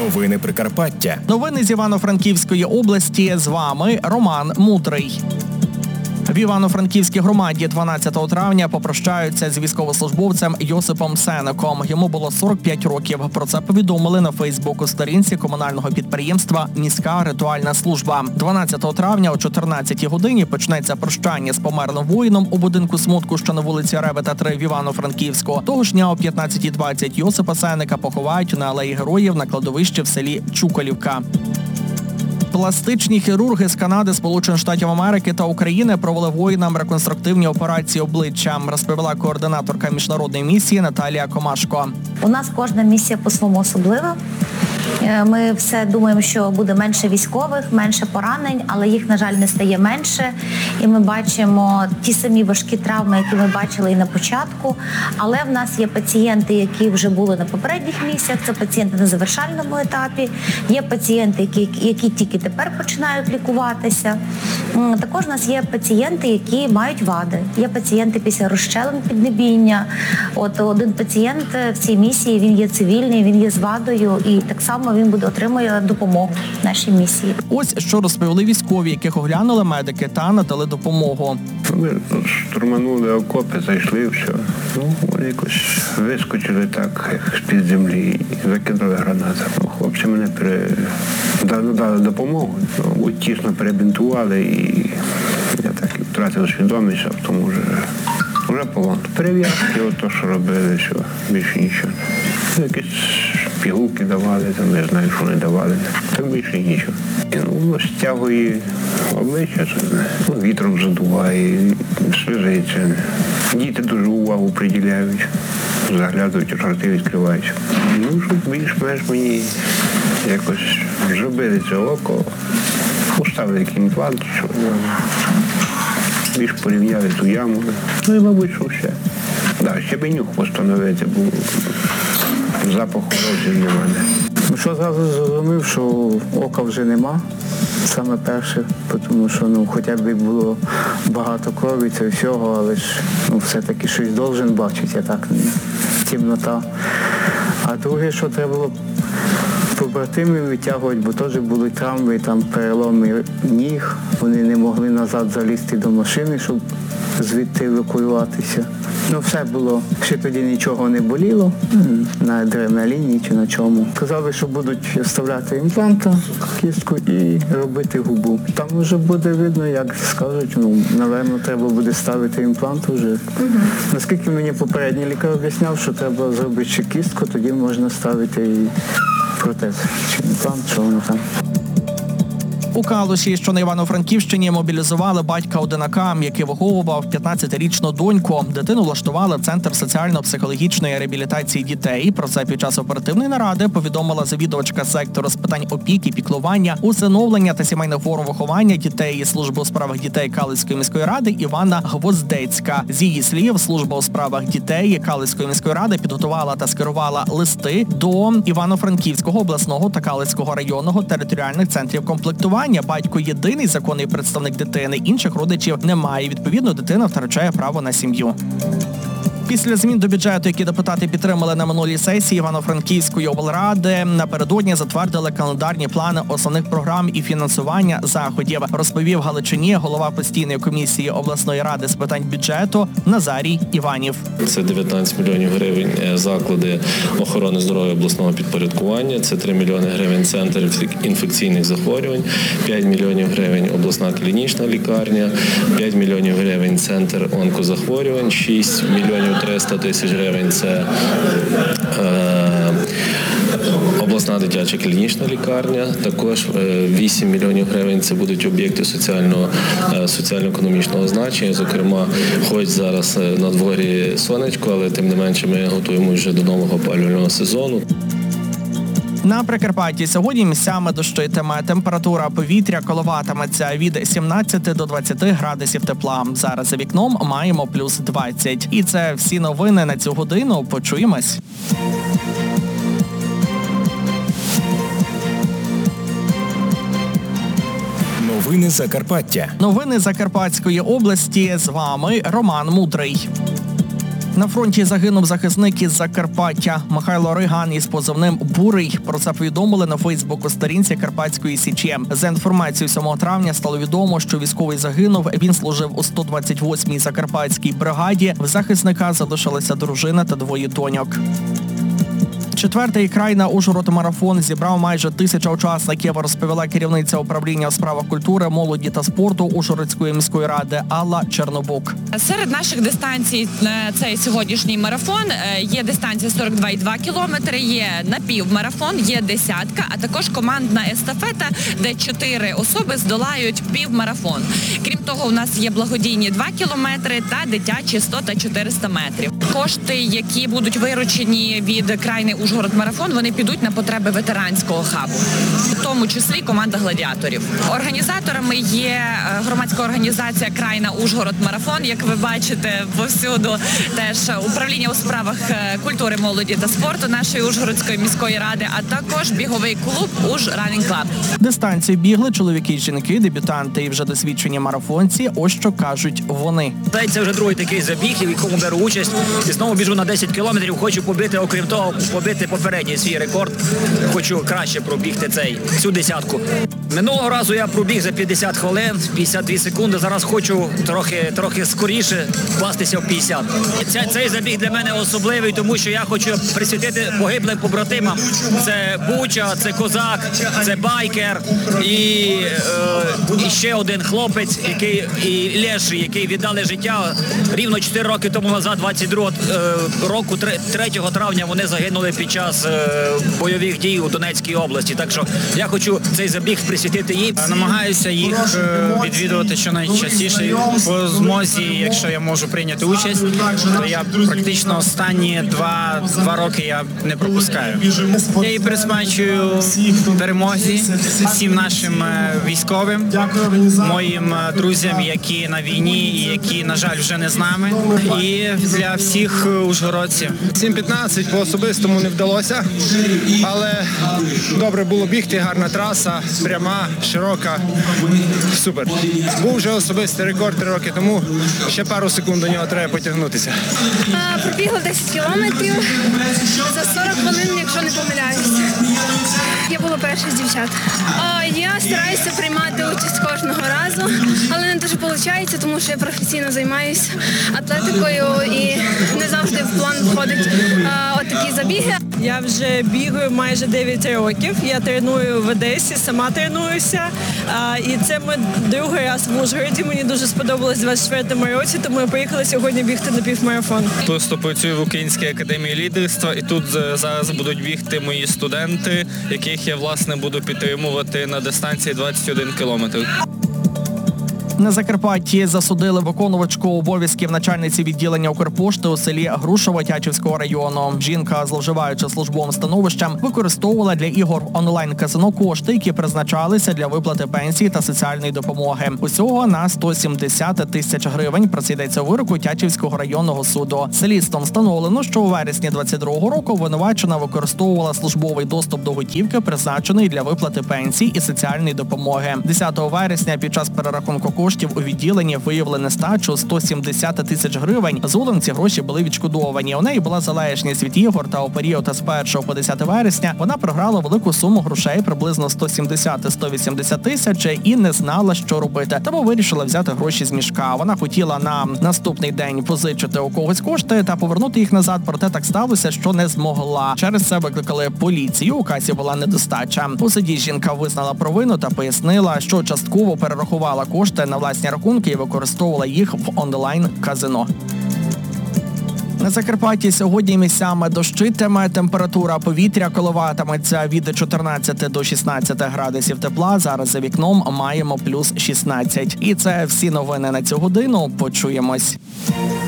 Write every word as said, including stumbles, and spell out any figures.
Новини Прикарпаття. Новини з Івано-Франківської області. З вами Роман Мудрий. В Івано-Франківській громаді дванадцятого травня попрощаються з військовослужбовцем Йосипом Сенеком. Йому було сорок п'ять років. Про це повідомили на Фейсбуку-сторінці комунального підприємства «Міська ритуальна служба». дванадцятого травня о чотирнадцятій годині почнеться прощання з померлим воїном у будинку смутку, що на вулиці Ревета три в Івано-Франківську. Того ж дня о п'ятнадцятій двадцять Йосипа Сенека поховають на Алеї Героїв на кладовищі в селі Чуколівка. Пластичні хірурги з Канади, Сполучених Штатів Америки та України провели воїнам реконструктивні операції обличчя, розповіла координаторка міжнародної місії Наталія Комашко. У нас кожна місія по-своєму особлива. Ми все думаємо, що буде менше військових, менше поранень, але їх, на жаль, не стає менше. І ми бачимо ті самі важкі травми, які ми бачили і на початку. Але в нас є пацієнти, які вже були на попередніх місіях, це пацієнти на завершальному етапі, є пацієнти, які, які тільки тепер починають лікуватися. Також у нас є пацієнти, які мають вади. Є пацієнти після розщелин піднебіння. От один пацієнт в цій місії, він є цивільний, він є з вадою, і так само він буде отримує допомогу в нашій місії. Ось що розповіли військові, яких оглянули медики та надали допомогу. Ми штурманули окопи, зайшли, все. Ну, вони якось вискочили так, як з-під землі, і закидали гранати. Ну, хлопці мене при... дали допомогу, ну, тісно перебінтували, і я так і втратив свідомість, а тому вже, вже полон. Перев'язки, ото, що робили, все, більше нічого. Якісь пігулки давали, там не знаю, що не давали. Так більше нічого. Ну, воно стягує обличчя, ну, вітром задуває, сльозиться. Діти дуже увагу приділяють, заглядують, рти відкриваються. Ну, щоб більш-менш мені якось зробили це око, поставили який імплант, щоб більш порівняли ту яму. Ну і, мабуть, що все. Так, ще б нюх постановити, бо запаху розів немає. Ну, що зразу зрозумів, що ока вже нема, саме перше, тому що ну, хоча б було багато крові, це всього, але ж ну, все-таки щось должен бачити, а так темнота. А друге, що треба було побратимів витягувати, бо теж були травми, там переломи ніг, вони не могли назад залізти до машини, щоб звідти евакуюватися. Ну, все було. Ще тоді нічого не боліло, на адреналіні чи на чому. Казали, що будуть вставляти імпланта, кістку і робити губу. Там вже буде видно, як скажуть, ну, напевно, треба буде ставити імплант вже. Угу. Наскільки мені попередній лікар об'ясняв, що треба зробити ще кістку, тоді можна ставити і протез, чи імплант, що воно там. У Калуші, що на Івано-Франківщині, мобілізували батька-одинака, який виховував п'ятнадцятирічну доньку. Дитину влаштували в Центр соціально-психологічної реабілітації дітей. Про це під час оперативної наради повідомила завідувачка сектору з питань опіки, піклування, усиновлення та сімейних форм виховання дітей і служби у справах дітей Калицької міської ради Івана Гвоздецька. З її слів, служба у справах дітей Калицької міської ради підготувала та скерувала листи до Івано-Франківського обласного та Калицького районного територіальних центрів комплектування. Батько – єдиний законний представник дитини, інших родичів немає. Відповідно, дитина втрачає право на сім'ю. Після змін до бюджету, які депутати підтримали на минулій сесії Івано-Франківської облради, напередодні затвердили календарні плани основних програм і фінансування заходів, розповів Галичині голова постійної комісії обласної ради з питань бюджету Назарій Іванів. Це дев'ятнадцять мільйонів гривень заклади охорони здоров'я обласного підпорядкування, це три мільйони гривень центр інфекційних захворювань, п'ять мільйонів гривень обласна клінічна лікарня, п'ять мільйонів гривень центр онкозахворювань, шість мільйонів триста тисяч гривень – це е, обласна дитяча клінічна лікарня. Також вісім мільйонів гривень – це будуть об'єкти соціального, соціально-економічного значення. Зокрема, хоч зараз на дворі сонечко, але тим не менше ми готуємо вже до нового опалювального сезону. На Прикарпатті сьогодні місцями дощитиме. Температура повітря коливатиметься від сімнадцяти до двадцяти градусів тепла. Зараз за вікном маємо плюс двадцять. І це всі новини на цю годину. Почуємось. Новини Закарпаття. Новини Закарпатської області. З вами Роман Мудрий. На фронті загинув захисник із Закарпаття Михайло Риган із позивним «Бурий». Про це повідомили на Фейсбук-сторінці Карпатської Січі. За інформацією, сьомого травня стало відомо, що військовий загинув. Він служив у сто двадцять восьмій Закарпатській бригаді. В захисника залишилася дружина та двоє доньок. Четвертий край на Ужгород-марафон зібрав майже тисяча учасників, розповіла керівниця управління у справах культури, молоді та спорту Ужгородської міської ради Алла Чернобук. Серед наших дистанцій на цей сьогоднішній марафон є дистанція сорок два і два кілометри, є напівмарафон, є десятка, а також командна естафета, де чотири особи здолають півмарафон. Крім того, у нас є благодійні два кілометри та дитячі сто та чотириста метрів. Кошти, які будуть виручені від крайний Ужгород-марафон, вони підуть на потреби ветеранського хабу, в тому числі команда гладіаторів. Організаторами є громадська організація «Крайна Ужгород-марафон», як ви бачите повсюду, теж управління у справах культури, молоді та спорту нашої Ужгородської міської ради, а також біговий клуб «Уж Ранінг Клаб». Дистанції бігли чоловіки і жінки, дебютанти і вже досвідчені марафонці. Ось що кажуть вони. Це вже другий такий забіг, в якому беру участь. І знову біжу на десять кілометрів, хочу побити, окрім того, побити попередній свій рекорд. Хочу краще пробігти цей, цю десятку. Минулого разу я пробіг за п'ятдесят хвилин, п'ятдесят дві секунди. Зараз хочу трохи, трохи скоріше вкластися в п'ятдесят. Ця, цей забіг для мене особливий, тому що я хочу присвятити погиблим побратимам. Це Буча, це Козак, це Байкер і, е, і ще один хлопець, який, і Леший, який віддали життя рівно чотири роки тому назад, двадцять другого року, третього травня, вони загинули під час бойових дій у Донецькій області. Так що я хочу цей забіг присвятити їм. Намагаюся їх відвідувати щонайчастіше по змозі, якщо я можу прийняти участь, то я практично останні два, два роки я не пропускаю. Я її присвячую перемозі всім нашим військовим, моїм друзям, які на війні і які, на жаль, вже не з нами, і для всіх ужгородців. сім п'ятнадцять по особистому не вдалося, але добре було бігти, гарна траса, пряма, широка, супер. Був вже особистий рекорд три роки тому, ще пару секунд до нього треба потягнутися. Пробігла десять кілометрів за сорок хвилин, якщо не помиляюся. Я була перша з дівчат. Я стараюся приймати участь кожного разу, але не дуже виходить, тому що я професійно займаюся атлетикою і не завжди в план входить отакі забіги. Я вже бігаю майже дев'ять років. Я треную в Одесі, сама тренуюся. І це мій другий раз в Ужгороді. Мені дуже сподобалось у двадцять четвертому році, тому я приїхала сьогодні бігти на півмарафон. Просто працюю в Українській академії лідерства, і тут зараз будуть бігти мої студенти, яких я, власне, буду підтримувати на дистанції двадцять один кілометр. На Закарпатті засудили виконувачку обов'язків начальниці відділення Укрпошти у селі Грушово Тячівського району. Жінка, зловживаючи службовим становищем, використовувала для ігор онлайн-казино кошти, які призначалися для виплати пенсії та соціальної допомоги. Усього на сто сімдесят тисяч гривень. Про це йдеться у вироку Тячівського районного суду. Слідством встановлено, що у вересні двадцять другого року винувачена використовувала службовий доступ до готівки, призначений для виплати пенсії і соціальної допомоги. десятого вересня під час перерахунку коштів у відділенні виявили нестачу сто сімдесят тисяч гривень. Згодом ці гроші були відшкодовані. У неї була залежність від ігор, та у період з першого по десяте вересня вона програла велику суму грошей, приблизно сто сімдесят - сто вісімдесят тисяч, і не знала, що робити. Тому вирішила взяти гроші з мішка. Вона хотіла на наступний день позичити у когось кошти та повернути їх назад, проте так сталося, що не змогла. Через це викликали поліцію, у касі була недостача. У суді жінка визнала провину та пояснила, що частково перерахувала кошти на власні рахунки і використовувала їх в онлайн-казино. На Закарпатті сьогодні місцями дощитиме, температура повітря коливатиметься від чотирнадцяти до шістнадцяти градусів тепла. Зараз за вікном маємо плюс шістнадцять. І це всі новини на цю годину. Почуємось.